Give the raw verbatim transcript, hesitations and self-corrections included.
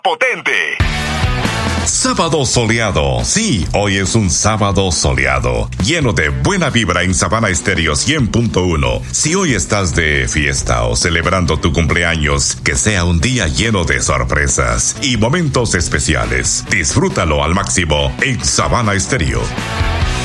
potente. Sábado soleado. Sí, hoy es un sábado soleado, lleno de buena vibra en Sabana Estéreo cien punto uno. Si hoy estás de fiesta o celebrando tu cumpleaños, que sea un día lleno de sorpresas y momentos especiales. Disfrútalo al máximo en Sabana Estéreo.